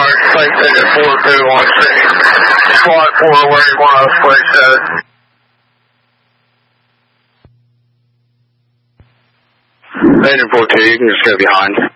Alright, flight ticket 4216. Squad 4 where you want us, please, set. Agent 42, you can just go behind.